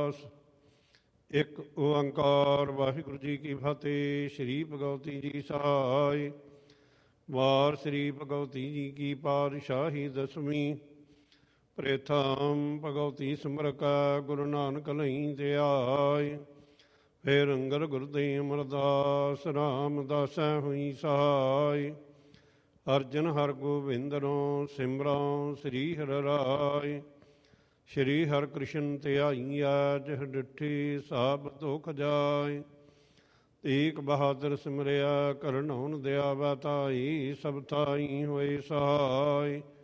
ਰਵਿਦਾਸ। ਇੱਕ ਓੰਕਾਰ ਵਾਹਿਗੁਰੂ ਜੀ ਕੀ ਫਤਿਹ। ਸ਼੍ਰੀ ਭਗਵਤੀ ਜੀ ਸਹਾਇ। ਵਾਰ ਸ੍ਰੀ ਭਗਵਤੀ ਜੀ ਕੀ ਪਾਤਸ਼ਾਹੀ ਦਸਵੀਂ। ਪ੍ਰੇਥਮ ਭਗਵਤੀ ਸਿਮਰਕੈ ਗੁਰੂ ਨਾਨਕ ਲਈ ਤੇ ਆਏ। ਫੇਰ ਅੰਗਦ ਗੁਰਦੇ ਅਮਰਦਾਸ ਰਾਮਦਾਸੈ ਹੋਈ ਸਹਾਇ। ਅਰਜਨ ਹਰ ਗੋਬਿੰਦਨੋ ਸਿਮਰਉ ਸ੍ਰੀ ਹਰਿ ਰਾਇ। ਸ਼੍ਰੀ ਹਰਿ ਕ੍ਰਿਸ਼ਨ ਧਿਆਈਐ ਜਿਹ ਡਿਠੀ ਸਭ ਦੁਖ ਜਾਇ। ਤੇਗ ਬਹਾਦਰ ਸਿਮਰਿਆ ਕਰਨਉਨ ਦਿਆਵੈ ਤਾਈ। ਸਭ ਥਾਈ ਹੋਏ ਸਹਾਇ।